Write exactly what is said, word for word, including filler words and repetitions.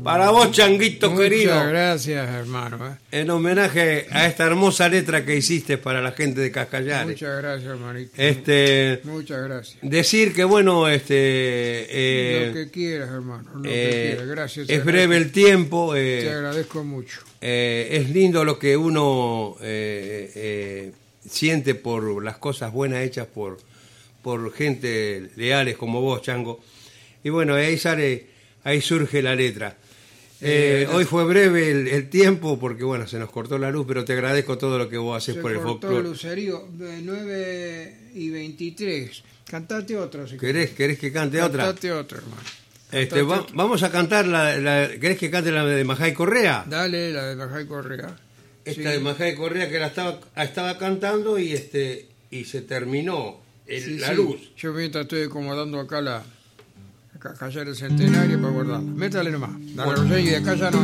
Para vos, Changuito Muchas querido. Muchas gracias, hermano. ¿eh? En homenaje a esta hermosa letra que hiciste para la gente de Cascallares. Muchas gracias, hermanito. Este, Muchas gracias. Decir que, bueno, este... Eh, lo que quieras, hermano. Lo eh, que quieras. Gracias. Es breve el tiempo. Eh, Te agradezco mucho. Eh, es lindo lo que uno eh, eh, siente por las cosas buenas hechas por, por gente leales como vos, Chango. Y bueno, ahí sale, ahí surge la letra. Eh, eh, hoy fue breve el, el tiempo porque bueno, se nos cortó la luz, pero te agradezco todo lo que vos haces por el folclore. Se cortó el lucerío, nueve y veintitrés. Cantate otra. Si ¿Querés, ¿Querés que cante Cantate otra? Cantate otra, hermano. Este, va, vamos a cantar la, la... ¿Querés que cante la de Majay Correa? Dale, la de Majay Correa. Esta sí. de Majay Correa que la estaba, estaba cantando y este y se terminó el, sí, la sí. luz. Yo mientras estoy acomodando acá la... Acá, acá ya el centenario para guardarla. Métale nomás. Dale, bueno. Y de acá ya no...